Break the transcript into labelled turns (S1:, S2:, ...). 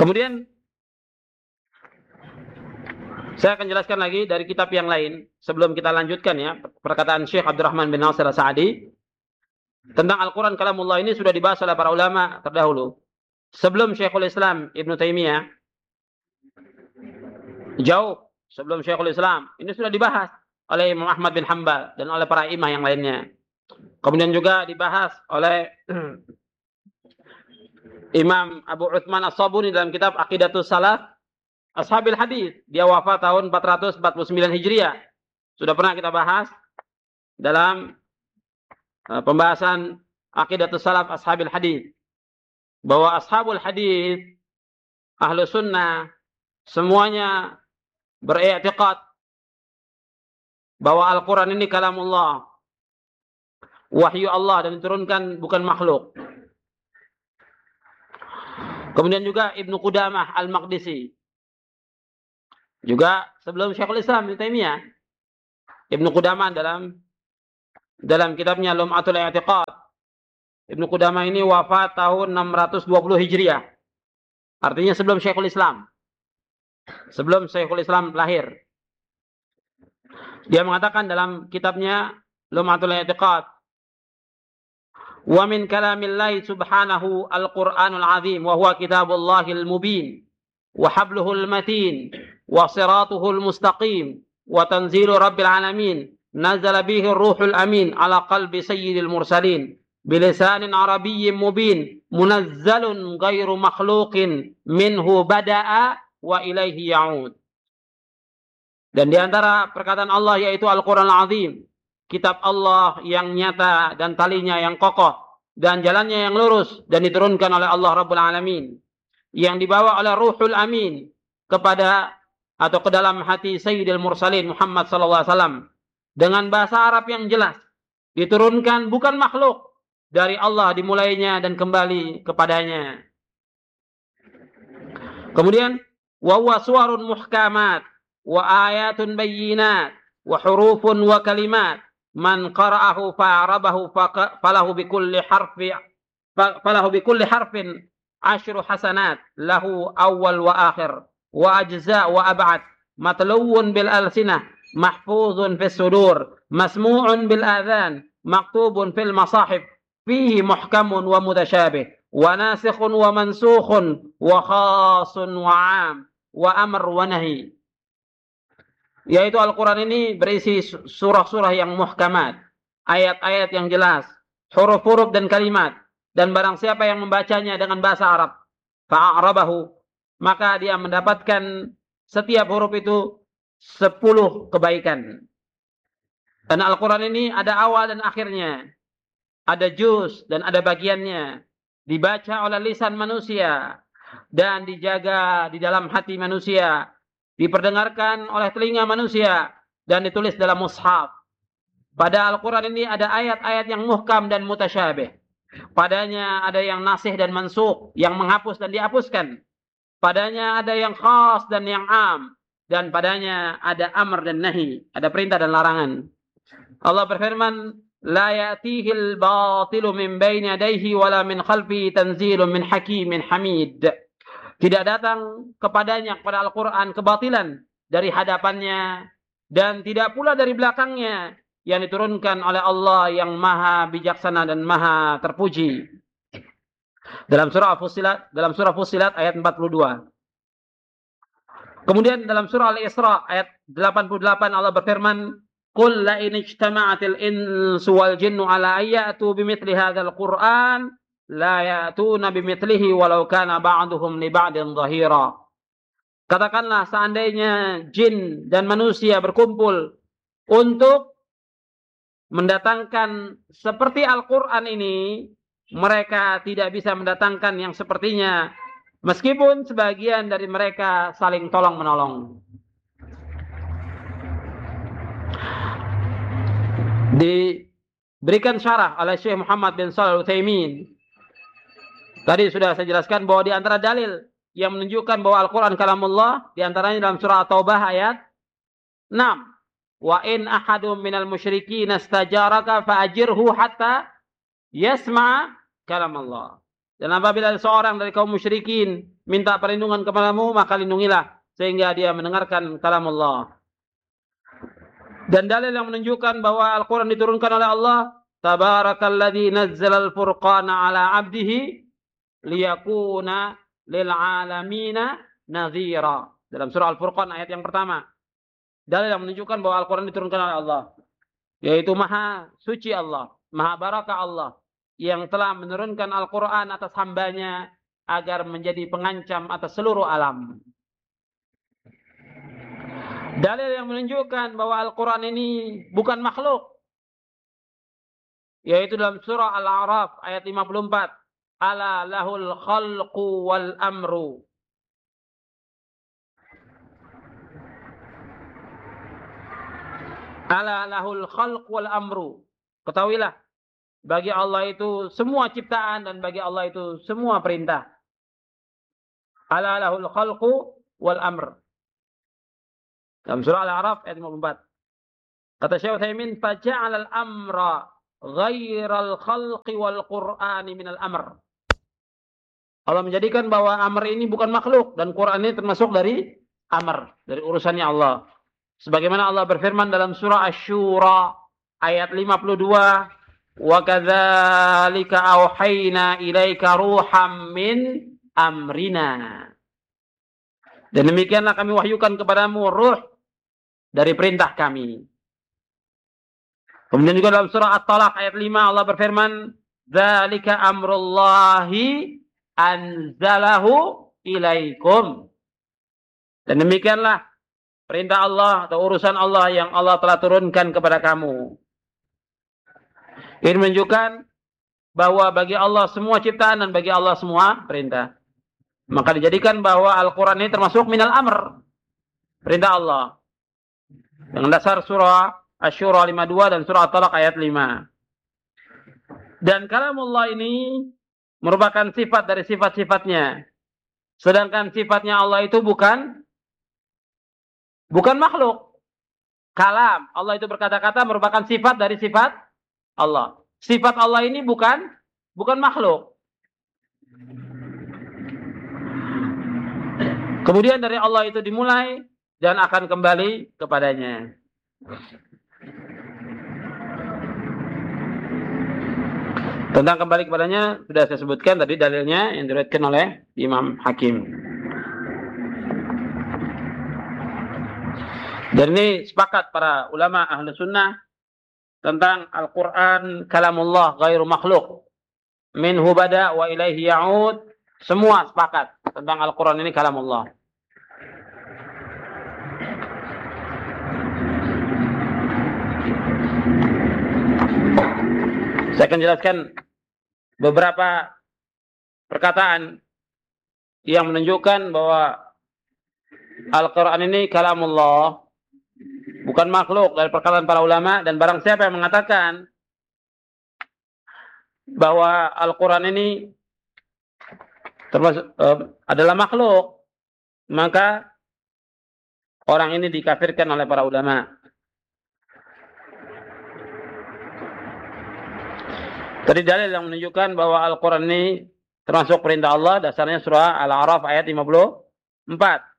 S1: Kemudian saya akan jelaskan lagi dari kitab yang lain sebelum kita lanjutkan ya, perkataan Syekh Abdurrahman bin Nasir As-Sa'di tentang Al-Quran Kalamullah ini sudah dibahas oleh para ulama terdahulu. Sebelum Syekhul Islam Ibnu Taimiyah, jauh sebelum Syekhul Islam, ini sudah dibahas oleh Imam Ahmad bin Hanbal dan oleh para imam yang lainnya. Kemudian juga dibahas oleh Imam Abu Utsman As-Sabuni dalam kitab Aqidatus Salaf Ashabil Hadis. Dia wafat tahun 449 Hijriah. Sudah pernah kita bahas dalam pembahasan Aqidatus Salaf Ashabil Hadis bahwa Ashabul Hadis, Ahlu Sunnah, semuanya beriktikad bahwa Al-Quran ini kalamullah, wahyu Allah, dan diturunkan bukan makhluk. Kemudian juga Ibnu Qudamah Al-Maqdisi, juga sebelum Syekhul Islam Ibnu Taimiyah, Ibnu Qudamah dalam kitabnya Lum'atul I'tiqad, Ibnu Qudamah ini wafat tahun 620 Hijriah. Artinya sebelum Syekhul Islam. Sebelum Syekhul Islam lahir. Dia mengatakan dalam kitabnya Lum'atul I'tiqad, wa min kalamillahi subhanahu al-Qur'anul azim wa huwa kitabullahil mubin wa habluhul matin wa siratuhul mustaqim wa tanzilu rabbil alamin nazala bihi ruhul amin ala qalbi sayyidil mursalin bilisanin arabiyyin mubin munazzalun ghairu makhluqin minhu bada'a wa ilaihi ya'ud. Dan di antara perkataan Allah yaitu Al-Quran Al-Azim, kitab Allah yang nyata dan talinya yang kokoh dan jalannya yang lurus dan diturunkan oleh Allah Rabbul Alamin, yang dibawa oleh Ruhul Amin kepada atau ke dalam hati Sayyidil Mursalin Muhammad sallallahu alaihi wasallam dengan bahasa Arab yang jelas, diturunkan bukan makhluk, dari Allah dimulainya dan kembali kepadanya. Kemudian wa huwa suwarun muhkamat wa ayatun bayyinat wa hurufun wa kalimat man qara'ahu fa'arabahu falahu bikulli harfin ashru hasanat lahu awwal wa akhir wa ajza wa ab'ad matluwun bil alsinah mahfuzun fis sudur masmu'un bil adhan maktubun fil masahif fihi muhkamun wa mutasyabih wa nasikhun wa mansukhun wa khasun wa 'am wa amr wa nahi. Yaitu Al-Quran ini berisi surah-surah yang muhkamat, ayat-ayat yang jelas, huruf-huruf dan kalimat. Dan barang siapa yang membacanya dengan bahasa Arab, fa'arabahu, maka dia mendapatkan setiap huruf itu 10 kebaikan. Dan Al-Quran ini ada awal dan akhirnya, ada juz dan ada bagiannya, dibaca oleh lisan manusia dan dijaga di dalam hati manusia, diperdengarkan oleh telinga manusia dan ditulis dalam mushaf. Pada Al-Quran ini ada ayat-ayat yang muhkam dan mutasyabih. Padanya ada yang nasih dan mansukh, yang menghapus dan dihapuskan. Padanya ada yang khas dan yang am. Dan padanya ada amr dan nahi, ada perintah dan larangan. Allah berfirman, la ya'tihil batilu min baini yadayhi wala min khalfihi tanzilun min hakimin hamid. Tidak datang kepadanya, kepada Al-Quran, kebatilan dari hadapannya dan tidak pula dari belakangnya, yang diturunkan oleh Allah yang maha bijaksana dan maha terpuji. Dalam surah Fussilat ayat 42. Kemudian dalam surah Al-Isra ayat 88 Allah berfirman, qul la in ijtama'atil insu wal jinnu ala ayyatu bimithli hadzal Qur'an la ya'tuna bimithlihi walau kana ba'duhum li ba'din dhahira. Katakanlah, seandainya jin dan manusia berkumpul untuk mendatangkan seperti Al-Quran ini, mereka tidak bisa mendatangkan yang sepertinya, meskipun sebagian dari mereka saling tolong-menolong. Diberikan syarah oleh Syekh Muhammad bin Shalih Al-Utsaimin. Tadi sudah saya jelaskan bahwa di antara dalil yang menunjukkan bahwa Al-Quran kalamullah, di antaranya dalam surah At-Taubah ayat 6. Wa in ahadum minal musyrikin istajaraka fa'ajirhu hatta yasma' kalamullah. Dan apabila seorang dari kaum musyrikin minta perlindungan kepadamu, maka lindungilah sehingga dia mendengarkan kalam Allah. Dan dalil yang menunjukkan bahwa Al-Quran diturunkan oleh Allah, Tabarakalladzi nazzalal furqana ala abdihi liyakuna lil alamina nadhira. Dalam surah Al-Furqan ayat yang pertama. Dalil yang menunjukkan bahwa Al-Quran diturunkan oleh Allah. Yaitu maha suci Allah, maha barakah Allah, yang telah menurunkan Al-Quran atas hambanya agar menjadi pengancam atas seluruh alam. Dalil yang menunjukkan bahwa Al-Quran ini bukan makhluk, yaitu dalam surah Al-A'raf ayat 54. Ala lahul khalqu wal amru. Ala lahul khalq wal amru. Ketahuilah, bagi Allah itu semua ciptaan dan bagi Allah itu semua perintah. Ala lahul khalqu wal amr. Dalam surah Al-A'raf ayat 54. Kata Syekh Utsaimin, faja'al al-amra ghairal khalqi wal qur'ani minal amr. Allah menjadikan bahwa amr ini bukan makhluk dan Quran ini termasuk dari amr, dari urusannya Allah. Sebagaimana Allah berfirman dalam surah Asy-Syura ayat 52, "Wa kadzalika auhayna ilaika ruham min amrina." Dan demikianlah kami wahyukan kepadamu ruh dari perintah kami. Kemudian juga dalam surah At-Talaq ayat 5 Allah berfirman, "Dzalika amrullahi anzalahu ilaikum." Dan demikianlah perintah Allah atau urusan Allah yang Allah telah turunkan kepada kamu. Ini menunjukkan bahwa bagi Allah semua ciptaan dan bagi Allah semua perintah. Maka dijadikan bahwa Al-Quran ini termasuk minal amr, perintah Allah. Dengan dasar surah Asy-Syura 52 dan surah At-Talaq ayat 5. Dan kalamullah ini merupakan sifat dari sifat-sifatnya. Sedangkan sifatnya Allah itu bukan makhluk. Kalam, Allah itu berkata-kata merupakan sifat dari sifat Allah. Sifat Allah ini bukan makhluk. Kemudian dari Allah itu dimulai dan akan kembali kepadanya. Tentang kembali kepadanya sudah saya sebutkan tadi dalilnya yang diriwayatkan oleh Imam Hakim. Dan ini sepakat para ulama ahli sunnah tentang Al-Quran kalamullah ghairu makhluk. Minhu bada wa ilaihi ya'ud. Semua sepakat tentang Al-Quran ini kalamullah. Saya akan jelaskan beberapa perkataan yang menunjukkan bahwa Al-Quran ini kalamullah, bukan makhluk, dari perkataan para ulama. Dan barang siapa yang mengatakan bahwa Al-Quran ini termasuk adalah makhluk, maka orang ini dikafirkan oleh para ulama. Tadi dalil yang menunjukkan bahwa Al-Quran ini termasuk perintah Allah, dasarnya surah Al-A'raf ayat 54.